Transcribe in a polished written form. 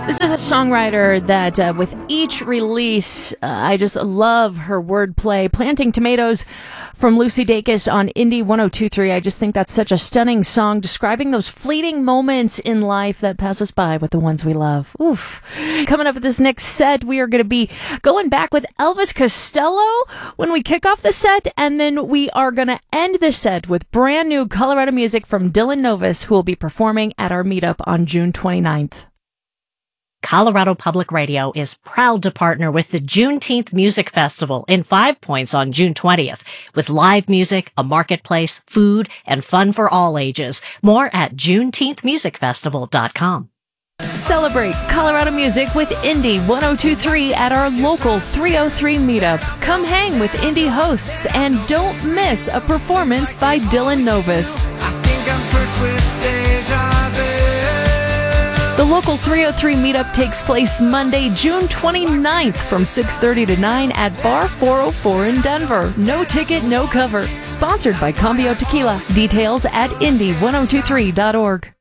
This is a songwriter that with each release, I just love her wordplay. Planting Tomatoes from Lucy Dacus on Indie 102.3. I just think that's such a stunning song describing those fleeting moments in life that pass us by with the ones we love. Oof. Coming up with this next set, we are going to be going back with Elvis Costello when we kick off the set, and then we are going to end the set with brand new Colorado music from Dylan Novus, who will be performing at our meetup on June 29th. Colorado Public Radio is proud to partner with the Juneteenth Music Festival in 5 Points on June 20th with live music, a marketplace, food, and fun for all ages. More at JuneteenthMusicFestival.com. Celebrate Colorado music with Indie 102.3 at our local 303 meetup. Come hang with Indie hosts and don't miss a performance by Dylan Novus. I think I'm cursed with deja vu. The local 303 meetup takes place Monday, June 29th from 6:30 to 9 at Bar 404 in Denver. No ticket, no cover. Sponsored by Cambio Tequila. Details at indie1023.org.